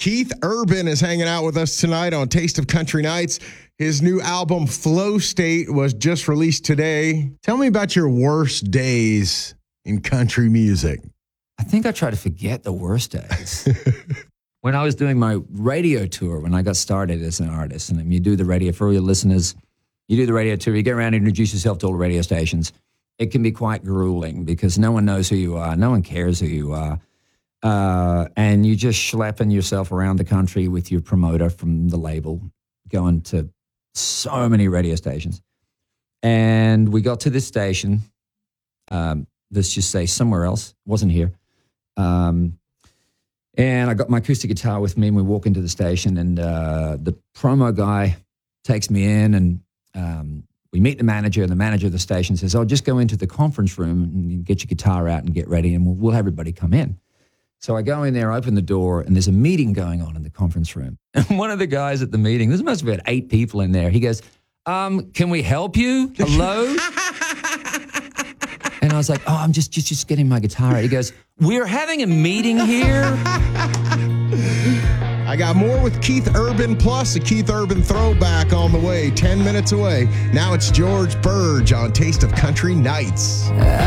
Keith Urban is hanging out with us tonight on Taste of Country Nights. His new album, Flow State, was just released today. Tell me about your worst days in country music. I think I try to forget the worst days. When I was doing my radio tour, when I got started as an artist, and you do the radio, for all your listeners, you do the radio tour, you get around and introduce yourself to all the radio stations. It can be quite grueling because no one knows who you are. No one cares who you are. And you just schlepping yourself around the country with your promoter from the label, going to so many radio stations. And we got to this station, let's just say somewhere else, wasn't here. And I got my acoustic guitar with me, and we walk into the station, and the promo guy takes me in, and we meet the manager, and the manager of the station says, "Oh, just go into the conference room and get your guitar out and get ready, and we'll have everybody come in." So I go in there, open the door, and there's a meeting going on in the conference room. And one of the guys at the meeting, there's must have been 8 people in there, he goes, "Can we help you? Hello?" And I was like, "Oh, I'm just getting my guitar out." He goes, "We're having a meeting here." I got more with Keith Urban, plus a Keith Urban throwback on the way, 10 minutes away. Now it's George Burge on Taste of Country Nights.